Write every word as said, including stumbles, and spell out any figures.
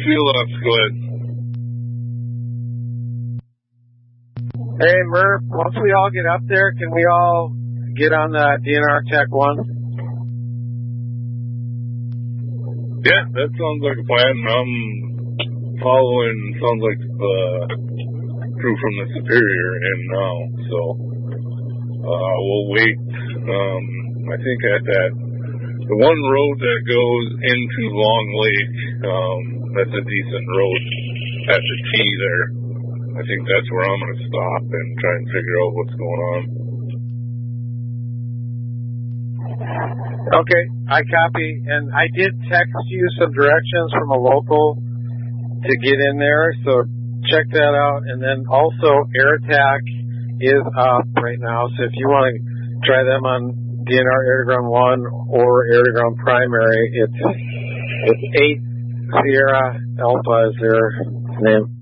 field ops, go ahead. Hey, Murph, once we all get up there, can we all get on the D N R Tech one? Yeah, that sounds like a plan. I'm following, sounds like the crew from the Superior in now, so uh, we'll wait. Um, I think at that, the one road that goes into Long Lake, um, that's a decent road at the T there. I think that's where I'm going to stop and try and figure out what's going on. Okay, I copy. And I did text you some directions from a local to get in there, so check that out. And then also AirTac is up right now, so if you want to try them on D N R Air to Ground one or Air to Ground Primary, it's, it's eight Sierra Alpha is their name.